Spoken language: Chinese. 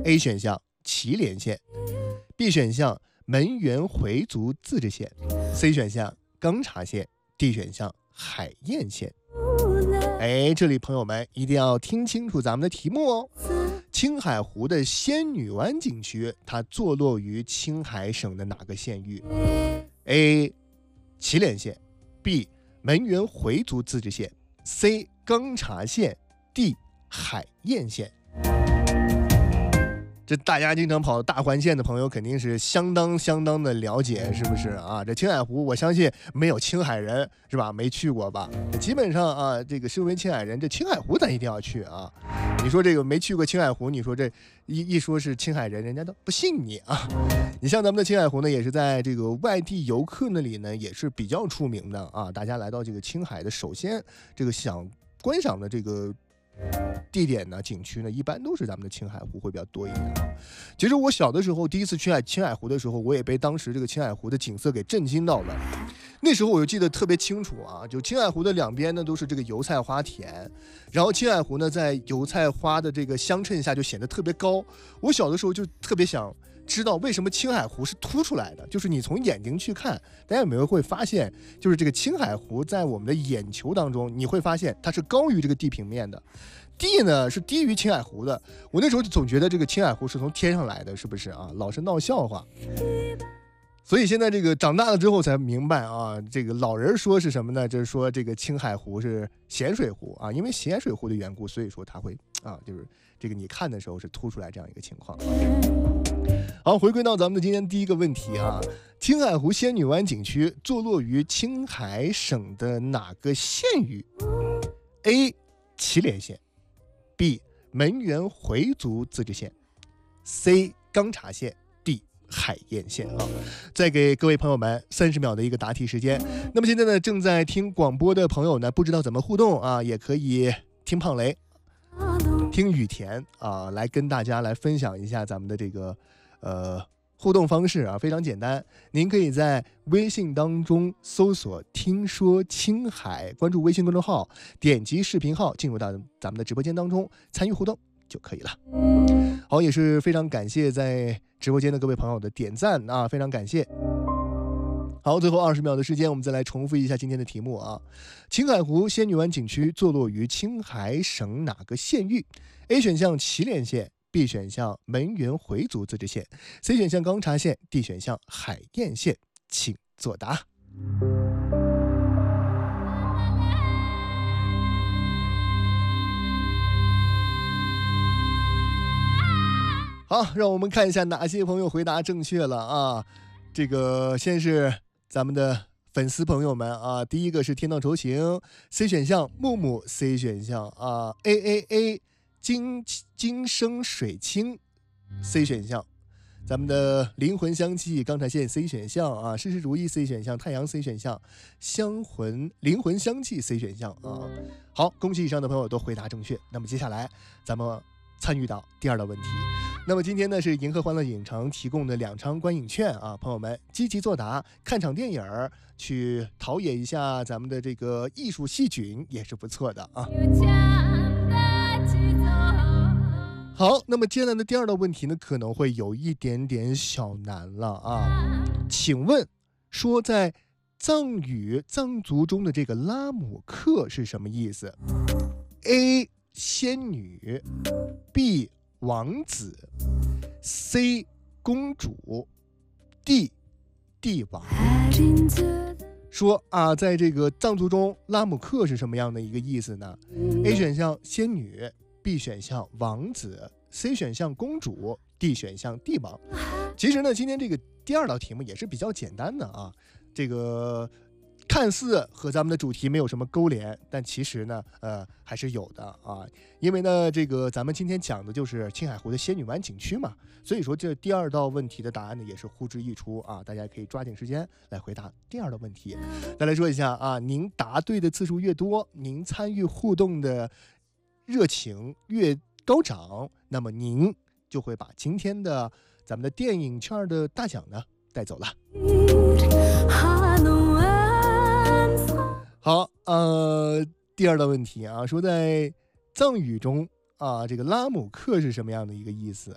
A 选项祁连县， B 选项门源回族自治县， C 选项钢察县， D 选项海晏县。这里朋友们一定要听清楚咱们的题目哦。青海湖的仙女湾景区，它坐落于青海省的哪个县域？ A 祁连县， B 门源回族自治县， C 钢察县， D 海晏县。这大家经常跑大环线的朋友肯定是相当的了解，是不是啊？这青海湖，我相信没有青海人是吧没去过吧？基本上啊，这个身为青海人，这青海湖咱一定要去啊！你说这个没去过青海湖，你说这一说是青海人，人家都不信你啊！你像咱们的青海湖呢，也是在这个外地游客那里呢，也是比较出名的啊。大家来到这个青海的，首先这个想观赏的这个地点呢，景区呢，一般都是咱们的青海湖会比较多一点啊。其实我小的时候第一次去青海湖的时候，我也被当时这个青海湖的景色给震惊到了。那时候我就记得特别清楚啊，就青海湖的两边呢都是这个油菜花田，然后青海湖呢在油菜花的这个相衬下就显得特别高。我小的时候就特别想知道为什么青海湖是凸出来的，就是你从眼睛去看，大家有没有会发现，就是这个青海湖在我们的眼球当中，你会发现它是高于这个地平面的，地呢是低于青海湖的。我那时候就总觉得这个青海湖是从天上来的，是不是啊？老是闹笑话。所以现在这个长大了之后才明白啊，这个老人说是什么呢？就是说这个青海湖是咸水湖啊，因为咸水湖的缘故，所以说它会啊，就是这个你看的时候是凸出来这样一个情况。好，回归到咱们的今天第一个问题啊，青海湖仙女湾景区坐落于青海省的哪个县域？ A 祁连县， B 门源回族自治县， C 钢察县， D 海晏县啊。再给各位朋友们30秒的一个答题时间。那么现在呢，正在听广播的朋友呢，不知道怎么互动啊，也可以听胖雷、听雨田啊，来跟大家来分享一下咱们的这个互动方式啊，非常简单，您可以在微信当中搜索听说青海，关注微信公众号，点击视频号进入到咱们的直播间当中参与互动就可以了。好，也是非常感谢在直播间的各位朋友的点赞啊，非常感谢。好，最后20秒的时间，我们再来重复一下今天的题目啊。青海湖仙女湾景区坐落于青海省哪个县域？ A 选项祁连县， B 选项门源回族自治县， C 选项钢察县， D 选项海晏县，请作答。好，让我们看一下哪些朋友回答正确了啊。这个先是咱们的粉丝朋友们啊，第一个是天道酬勤 C 选项，木木 C 选项啊 AAA 金生水清 C 选项，咱们的灵魂香气钢察县 C 选项啊，事事如意 C 选项，太阳 C 选项，灵魂香气 C 选项啊。好，恭喜以上的朋友都回答正确。那么接下来咱们参与到第二道问题。那么今天呢是银河欢乐影城提供的2张观影券啊，朋友们积极作答，看场电影去陶冶一下咱们的这个艺术细菌也是不错的啊。好，那么接下来的第二道问题呢，可能会有一点点小难了啊。请问说在藏族中的这个拉姆克是什么意思？ A 仙女， B 王子， C 公主， D 帝王。说啊，在这个藏族中拉姆克是什么样的一个意思呢？ A 选项仙女， B 选项王子， C 选项公主， D 选项帝王。其实呢，今天这个第二道题目也是比较简单的啊，这个看似和咱们的主题没有什么勾连，但其实呢还是有的啊。因为呢这个咱们今天讲的就是青海湖的仙女湾景区嘛，所以说这第二道问题的答案呢也是呼之欲出啊，大家可以抓紧时间来回答第二道问题。再来说一下啊，您答对的次数越多，您参与互动的热情越高涨，那么您就会把今天的咱们的电影券的大奖呢带走了。好，第二道问题啊，说在藏语中啊，这个拉姆克是什么样的一个意思